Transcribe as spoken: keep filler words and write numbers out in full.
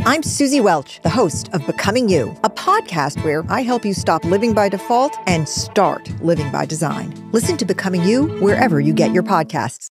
I'm Susie Welch, the host of Becoming You, a podcast where I help you stop living by default and start living by design. Listen to Becoming You wherever you get your podcasts.